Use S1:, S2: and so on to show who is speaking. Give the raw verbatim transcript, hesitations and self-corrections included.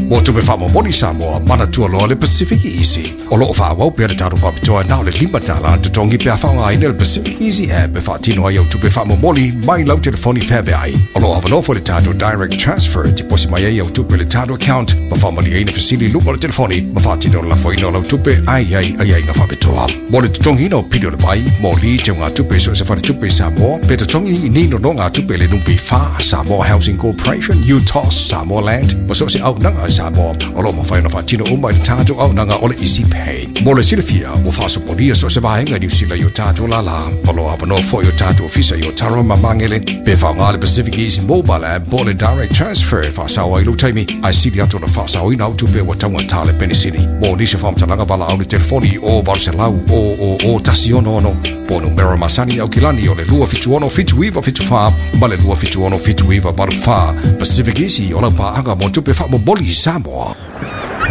S1: mo tupe fa mo moni Samoa mana tua loa le Pacific Easy o lo fa wa pe ta ro pa toa na le limba tala to tongi pe fa nga ina le Pacific Easy app pe fa tino ai tupe fa mo moli mai lau telefoni fa be ai o lo ava no for le tato direct transfer ti posi mai ai tupe le tato account ma fa mali ai na facili lu mo le telefoni ma fa tino la foi no lau tupe ai ai ai ai na fa be toa mo le tongi no pido le bai mo li te nga tupe so se fa tupe Samoa pe to tongi ni no nga tupe le numpi fa Samoa Housing Corporation U T O S Samoa Land ma so se au nanga Samoa o lo ma fa no fa tino o mai tato au nanga o le Easy Pay mo le silafia mo fa so podia so se va nga di sila yo tato la la o lo ava no fo yo tato fisa yo taro mamangele pe fa nga le Pacific Easy mobile app bo le direct transfer fa sa wa ilu taimi ai si dia to na fa sa ina tu pe wa tanga tale penicillin mo di se fa mtanga bala au le telefoni o Barcelau o o o tasiono no po no mero masani au kilani o le lua fitu ono fitu iva fitu fa ma le lua fitu ono fitu iva bar fa Pacific Easy o la pa anga mo tu pe fa mo boli Samoa